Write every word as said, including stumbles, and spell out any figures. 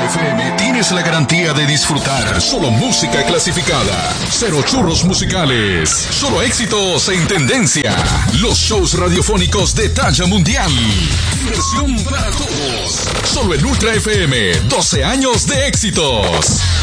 F M tienes la garantía de disfrutar solo música clasificada, cero churros musicales, solo éxitos en tendencia, los shows radiofónicos de talla mundial, diversión para todos, solo en Ultra F M, doce años de éxitos.